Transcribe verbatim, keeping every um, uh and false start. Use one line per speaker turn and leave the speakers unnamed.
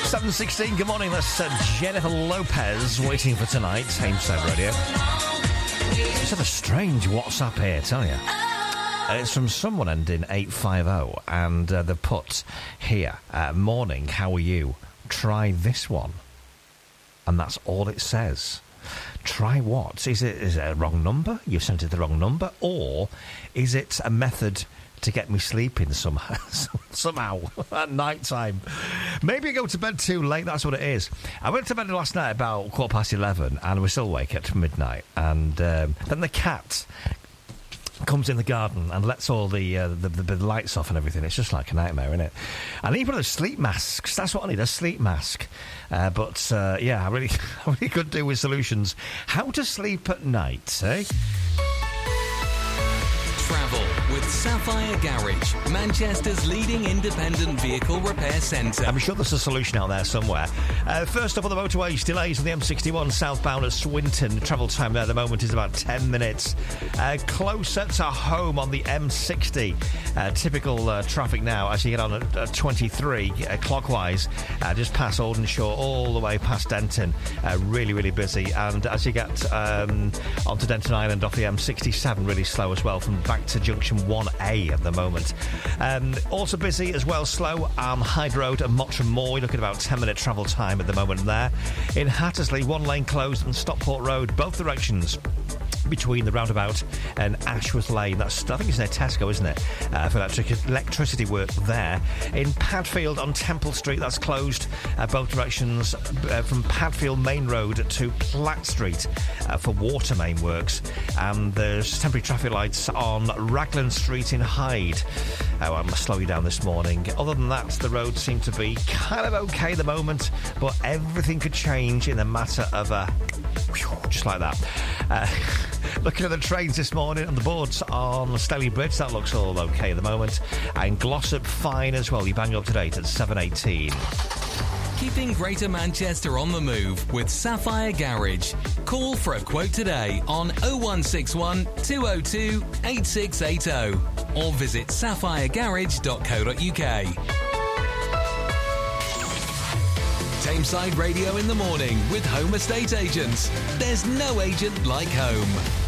seven sixteen, good morning. That's uh, Jennifer Lopez, Waiting for Tonight, Tameside Radio. It's had a strange WhatsApp here, tell you. Uh, it's from someone ending eight five oh, and uh, they've put here, uh, morning, how are you? Try this one. And that's all it says. Try what? Is it, is it a wrong number? You've sent it the wrong number? Or is it a method to get me sleeping somehow, somehow at night time? Maybe I go to bed too late, that's what it is. I went to bed last night about quarter past eleven, and we're still awake at midnight. And um, then the cat comes in the garden and lets all the, uh, the, the the lights off and everything. It's just like a nightmare, isn't it? I need one of those sleep masks. That's what I need, a sleep mask. Uh, but, uh, yeah, I really, I really could do with solutions. How to sleep at night, eh?
Travel with Sapphire Garage, Manchester's leading independent vehicle repair centre.
I'm sure there's a solution out there somewhere. Uh, first up on the motorways, delays on the M sixty-one southbound at Swinton. The travel time there at the moment is about ten minutes. Uh, closer to home on the M sixty. Uh, typical uh, traffic now as you get on at, at twenty-three uh, clockwise, uh, just past Aldenshaw all the way past Denton. Uh, really, really busy. And as you get um, onto Denton Island off the M sixty-seven, really slow as well from back to junction one A at the moment. Um, also busy as well, slow on Hyde Road and Mottram Moor. You're looking at about ten minute travel time at the moment there. In Hattersley, one lane closed on Stockport Road, both directions, between the roundabout and Ashworth Lane. That's, I think it's near Tesco, isn't it? Uh, for electric, electricity work there. In Padfield on Temple Street, that's closed uh, both directions uh, from Padfield Main Road to Platt Street uh, for water main works. And there's temporary traffic lights on Raglan Street in Hyde. Oh, I must slow you down this morning. Other than that, the roads seem to be kind of okay at the moment, but everything could change in a matter of a... just like that. Uh, looking at the trains this morning and the boards on Staley Bridge, that looks all okay at the moment. And Glossop fine as well. You bang up to date at seven eighteen.
Keeping Greater Manchester on the move with Sapphire Garage. Call for a quote today on oh one six one, two oh two, eight six eight oh or visit sapphire garage dot co dot uk. Tameside Radio in the morning with Home Estate Agents. There's no agent like home.